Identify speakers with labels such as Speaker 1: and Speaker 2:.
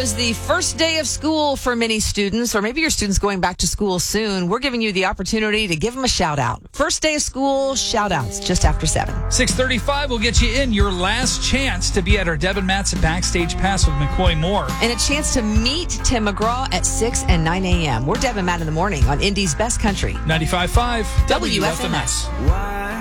Speaker 1: was the first day of school for many students, or maybe your students going back to school soon. We're giving you the opportunity to give them a shout out. First day of school, shout outs just after 7.
Speaker 2: 6:35 will get you in your last chance to be at our Deb and Matt's Backstage Pass with McCoy Moore.
Speaker 1: And a chance to meet Tim McGraw at 6 and 9 a.m. We're Deb and Matt in the morning on Indy's Best Country.
Speaker 2: 95.5
Speaker 1: WFMS.
Speaker 3: Why